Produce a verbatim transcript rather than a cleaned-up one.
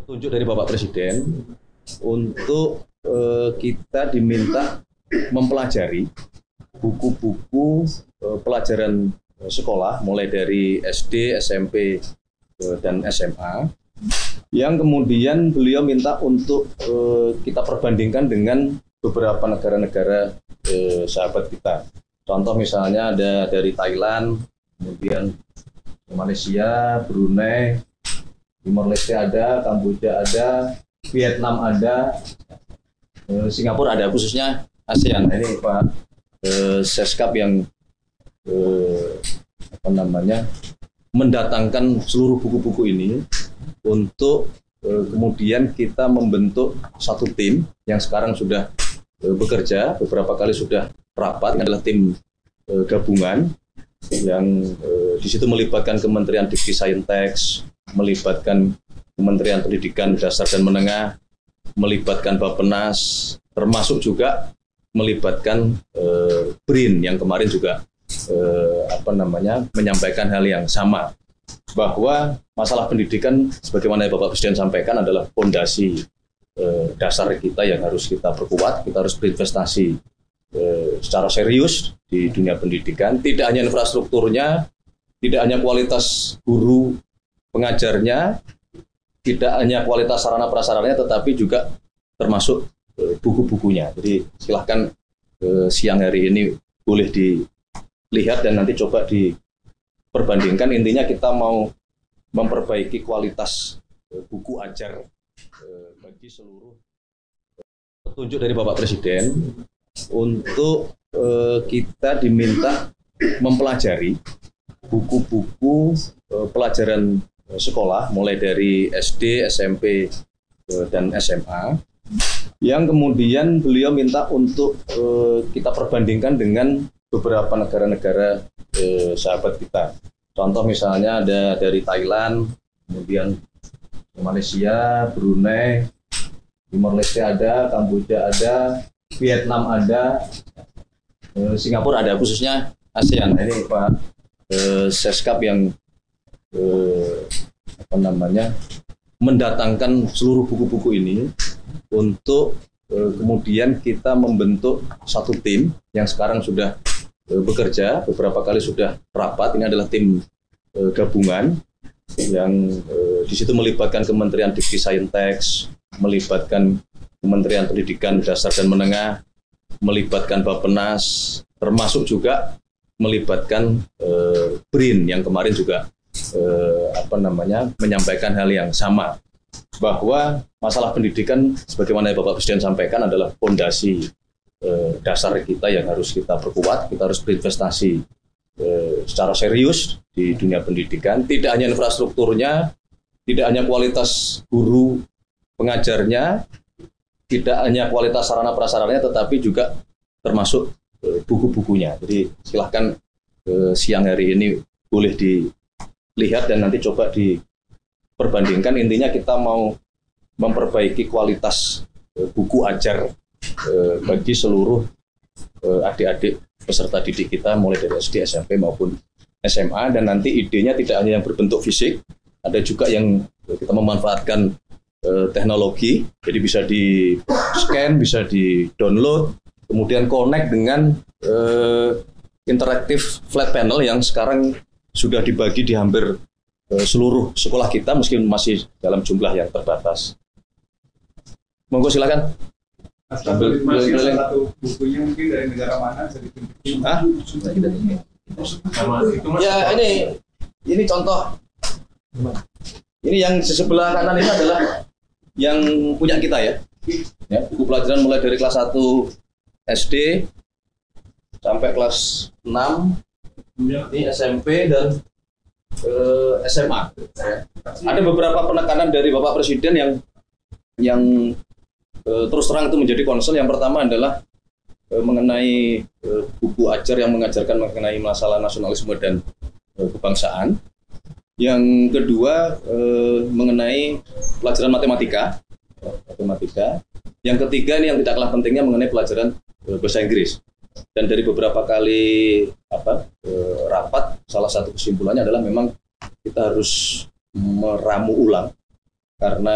Tunjuk dari Bapak Presiden untuk eh, kita diminta mempelajari buku-buku eh, pelajaran eh, sekolah mulai dari S D, S M P eh, dan S M A yang kemudian beliau minta untuk eh, kita perbandingkan dengan beberapa negara-negara eh, sahabat kita. Contoh misalnya ada dari Thailand, kemudian Malaysia, Brunei, Timor Leste ada, Kamboja ada, Vietnam ada, eh, Singapura ada, khususnya ASEAN. Ini Pak eh, Seskap yang eh, apa namanya mendatangkan seluruh buku-buku ini untuk eh, kemudian kita membentuk satu tim yang sekarang sudah eh, bekerja, beberapa kali sudah rapat. Ini adalah tim eh, gabungan yang eh, di situ melibatkan Kementerian Dikti Saintek, melibatkan Kementerian Pendidikan Dasar dan Menengah, melibatkan Bappenas, termasuk juga melibatkan eh, B R I N yang kemarin juga eh, apa namanya menyampaikan hal yang sama, bahwa masalah pendidikan sebagaimana Bapak Presiden sampaikan adalah fondasi eh, dasar kita yang harus kita perkuat. Kita harus berinvestasi eh, secara serius di dunia pendidikan, tidak hanya infrastrukturnya, tidak hanya kualitas guru pengajarnya, tidak hanya kualitas sarana prasarannya, tetapi juga termasuk e, buku-bukunya. Jadi silahkan e, siang hari ini boleh dilihat dan nanti coba diperbandingkan. Intinya kita mau memperbaiki kualitas e, buku ajar e, bagi seluruh. Petunjuk dari Bapak Presiden untuk e, kita diminta mempelajari buku-buku e, pelajaran sekolah mulai dari S D, S M P dan S M A yang kemudian beliau minta untuk eh, kita perbandingkan dengan beberapa negara-negara eh, sahabat kita. Contoh misalnya ada dari Thailand, kemudian Malaysia, Brunei, Timor Leste ada, Kamboja ada, Vietnam ada, eh, Singapura ada, khususnya ASEAN. Ini Pak eh, Seskap yang Eh, apa namanya mendatangkan seluruh buku-buku ini untuk eh, kemudian kita membentuk satu tim yang sekarang sudah eh, bekerja, beberapa kali sudah rapat. Ini adalah tim eh, gabungan yang eh, di situ melibatkan Kementerian Dikti Saintek, melibatkan Kementerian Pendidikan Dasar dan Menengah, melibatkan Bappenas, termasuk juga melibatkan eh, B R I N yang kemarin juga Eh, apa namanya menyampaikan hal yang sama, bahwa masalah pendidikan sebagaimana Bapak Presiden sampaikan adalah fondasi eh, dasar kita yang harus kita perkuat. Kita harus berinvestasi eh, secara serius di dunia pendidikan, tidak hanya infrastrukturnya, tidak hanya kualitas guru pengajarnya, tidak hanya kualitas sarana prasarannya, tetapi juga termasuk eh, buku-bukunya. Jadi silahkan eh, siang hari ini boleh di lihat dan nanti coba diperbandingkan. Intinya kita mau memperbaiki kualitas e, buku ajar e, bagi seluruh e, adik-adik peserta didik kita mulai dari S D, S M P maupun S M A. Dan nanti idenya tidak hanya yang berbentuk fisik, ada juga yang kita memanfaatkan e, teknologi, jadi bisa di scan, bisa di download, kemudian connect dengan e, interaktif flat panel yang sekarang sudah dibagi di hampir uh, seluruh sekolah kita, meskipun masih dalam jumlah yang terbatas. Monggo silakan. Sambil keliling. Satu bukunya mungkin dari negara mana bisa ditunjukin? Hah? Ya ini, ini contoh. Ini yang di sebelah kanan ini adalah yang punya kita ya. Ya, buku pelajaran mulai dari kelas satu S D sampai kelas enam. Ini S M P dan eh, S M A. Ada beberapa penekanan dari Bapak Presiden yang yang eh, terus terang itu menjadi concern. Yang pertama adalah eh, mengenai eh, buku ajar yang mengajarkan mengenai masalah nasionalisme dan eh, kebangsaan. Yang kedua eh, mengenai pelajaran matematika, matematika. Yang ketiga ini yang tidak kalah pentingnya mengenai pelajaran eh, bahasa Inggris. Dan dari beberapa kali apa eh, rapat, salah satu kesimpulannya adalah memang kita harus meramu ulang karena